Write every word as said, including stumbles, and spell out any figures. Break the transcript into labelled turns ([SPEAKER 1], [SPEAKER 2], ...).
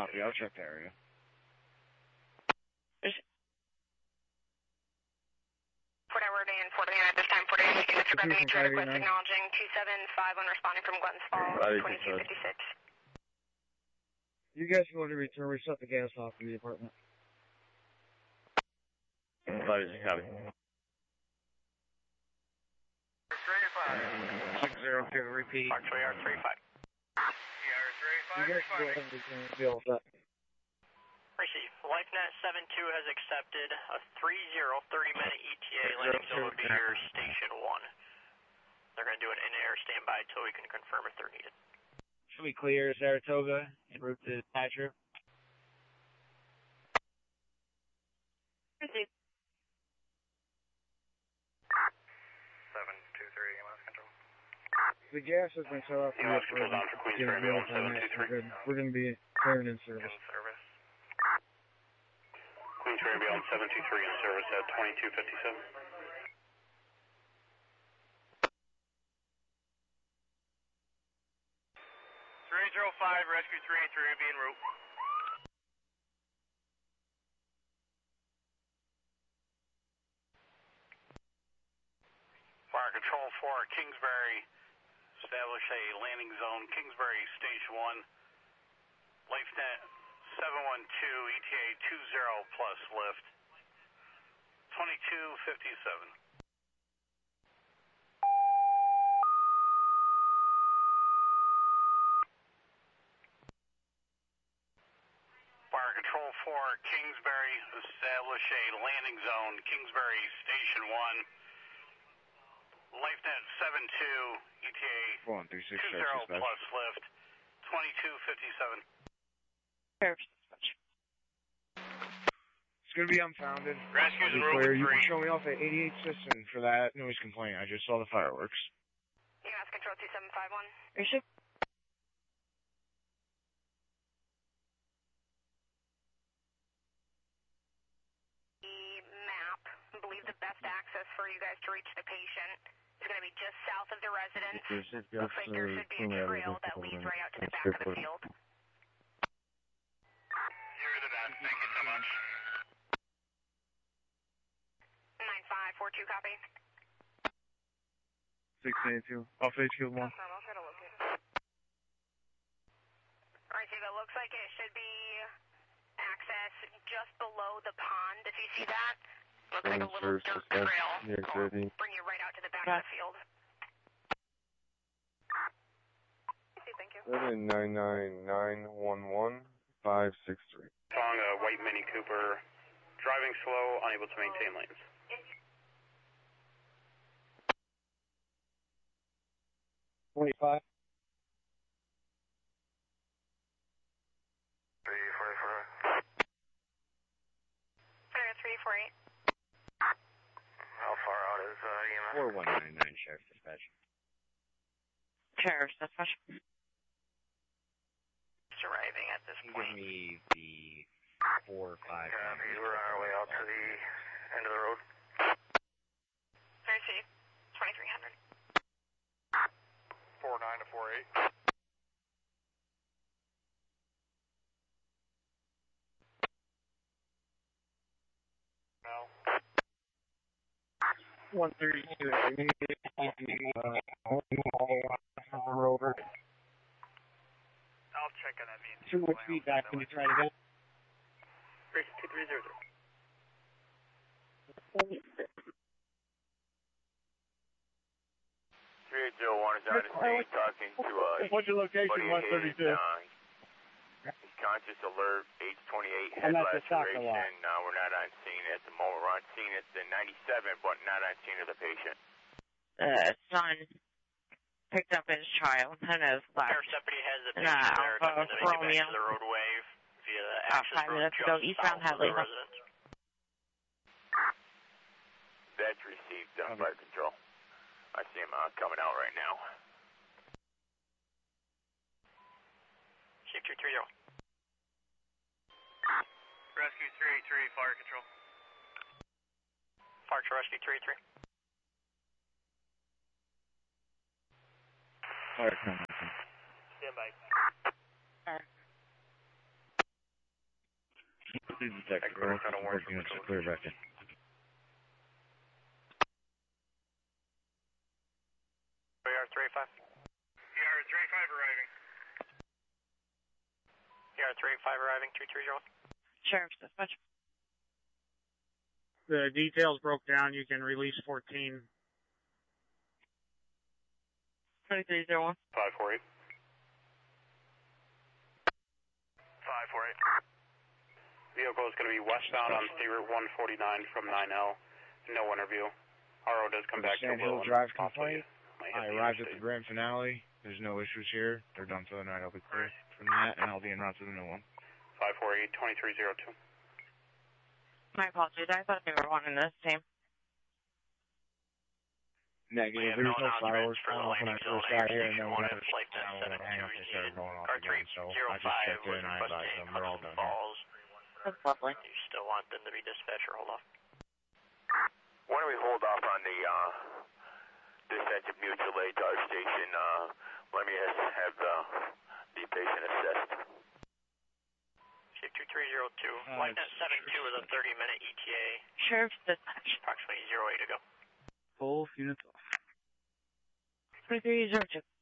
[SPEAKER 1] Copy, I'll check the area.
[SPEAKER 2] Fort Edward and Fort Leonard at this time. Fort Edward, Mister Gregory, request acknowledging two seven five one responding from Glutton's Falls, twenty-two fifty-six.
[SPEAKER 1] You guys go to return, we shut the gas off in the apartment.
[SPEAKER 3] Copy.
[SPEAKER 1] six zero two, repeat.
[SPEAKER 4] Fox three R three five.
[SPEAKER 1] You guys can go ahead and return the bill set.
[SPEAKER 4] Receive. LifeNet seven two has accepted a three zero thirty minute E T A landing zone will be here, Station one. They're going to do an in-air standby until we can confirm if they're needed.
[SPEAKER 1] Should we clear Saratoga en route to Thatcher?
[SPEAKER 2] Receive.
[SPEAKER 4] seven two three, M S control.
[SPEAKER 1] The gas has been shut off.
[SPEAKER 4] M S control down for Queens Ferry on seven two three.
[SPEAKER 1] We're going to be clearing in service.
[SPEAKER 4] In service. Queens Ferry beyond seven two three in service at twenty-two fifty-seven.
[SPEAKER 5] three zero five, rescue three eight three, be en route.
[SPEAKER 4] Fire control for Kingsbury, establish a landing zone, Kingsbury Station one, LifeNet seven one two, E T A two zero plus lift, twenty-two fifty-seven. Fire control for Kingsbury, establish a landing zone, Kingsbury Station one, LifeNet seven two, E T A two zero plus lift, twenty-two fifty-seven.
[SPEAKER 1] It's going to be unfounded.
[SPEAKER 5] Rescues en route
[SPEAKER 1] Clear. You
[SPEAKER 5] three.
[SPEAKER 1] can show me off at eighty-eight Sisson for that noise complaint. I just saw the fireworks.
[SPEAKER 2] U S control two seven five one.
[SPEAKER 1] Bishop?
[SPEAKER 2] The map, I believe the best access for you guys to reach the patient is going to be just south of the residence. Looks like there should be a trail that leads right out to the back of the field.
[SPEAKER 4] You're the best, thank you so much.
[SPEAKER 2] nine five four two, copy.
[SPEAKER 1] six eighty-two. Off H field one.
[SPEAKER 2] I'll try to locate it. Alright, Steve, it looks like it should be access just below the pond, if you see that. Looks like a little dirt trail. It'll bring you right out to the back of the field. Thank you.
[SPEAKER 3] Seven nine nine nine one one five six three.
[SPEAKER 4] Song, uh, white Mini Cooper, driving slow, unable to maintain lanes.
[SPEAKER 1] twenty-five.
[SPEAKER 4] three four four.
[SPEAKER 2] three four eight.
[SPEAKER 4] How far out is uh, E M S?
[SPEAKER 3] four one nine nine, Sheriff's Dispatch.
[SPEAKER 2] Sheriff's Dispatch. Just arriving at this
[SPEAKER 3] Give
[SPEAKER 2] point.
[SPEAKER 3] me the four five.
[SPEAKER 4] Copy, we're on our way out to the end of the road.
[SPEAKER 2] I see. twenty-three hundred.
[SPEAKER 4] four nine to four eight. No.
[SPEAKER 1] one thirty-two. Rover.
[SPEAKER 4] I'll check on that means.
[SPEAKER 1] Two with feedback. Can you try it again?
[SPEAKER 4] two three zero zero.
[SPEAKER 3] three eight zero one is on the scene talking to uh,
[SPEAKER 1] What's your location? one thirty-two.
[SPEAKER 3] He's conscious alert, H twenty-eight,
[SPEAKER 1] I'm
[SPEAKER 3] head
[SPEAKER 1] at the Soccer lot.
[SPEAKER 3] laceration. Uh, we're not on scene at the moment. We're on scene at the ninety-seven, but not on scene of the patient.
[SPEAKER 6] The son picked up his child and has left.
[SPEAKER 4] Sheriff's deputy has the
[SPEAKER 6] Nah,
[SPEAKER 4] patient there
[SPEAKER 6] Alpha
[SPEAKER 4] attempting to make it back
[SPEAKER 6] Romeo.
[SPEAKER 4] to the roadway via the
[SPEAKER 6] About
[SPEAKER 4] access
[SPEAKER 6] five
[SPEAKER 4] road
[SPEAKER 6] minutes
[SPEAKER 4] just
[SPEAKER 6] ago, eastbound
[SPEAKER 4] south of the
[SPEAKER 6] Hadley.
[SPEAKER 4] residence.
[SPEAKER 3] That's received on fire control. I see him uh, coming out right now.
[SPEAKER 4] Chief two three zero.
[SPEAKER 5] Rescue three eight three, fire control.
[SPEAKER 4] Fire to rescue three three.
[SPEAKER 1] Fire control.
[SPEAKER 4] Stand by.
[SPEAKER 1] Activity detected. Roll support units are clear back in.
[SPEAKER 5] E R three five. E R three five arriving. E R three five arriving, two three zero.
[SPEAKER 6] Sheriff's dispatch.
[SPEAKER 7] The details broke down. You can release fourteen.
[SPEAKER 6] twenty-three zero one.
[SPEAKER 4] five four eight.
[SPEAKER 5] five four eight.
[SPEAKER 4] Vehicle is going to be westbound on State Route one forty-nine from nine L. No interview. R O does come back to
[SPEAKER 1] Sand Hill
[SPEAKER 4] Will.
[SPEAKER 1] Drive complaint. I arrived at the
[SPEAKER 4] interstate.
[SPEAKER 1] grand finale. There's no issues here. They're done for the night. I'll be clear from that, and I'll be en route to the new one.
[SPEAKER 4] five four eight, twenty-three zero two.
[SPEAKER 6] My apologies. I thought they were wanting the same.
[SPEAKER 1] Negative. There's no fireworks going off when I first got here, and then when I was hang up, they started going off again. So I just checked in and I advised them. They're all done here.
[SPEAKER 6] That's lovely.
[SPEAKER 5] You still want them to be dispatched or hold off?
[SPEAKER 3] Why don't we hold off on the uh, descent of mutual aid to our station? Uh, let me have the, the patient assessed.
[SPEAKER 5] two three zero two.
[SPEAKER 1] Uh,
[SPEAKER 5] Flight net seven two with a thirty minute E T A.
[SPEAKER 6] Sheriff's dispatch.
[SPEAKER 5] Approximately zero eight to go.
[SPEAKER 7] Both units off.
[SPEAKER 6] twenty-three zero two.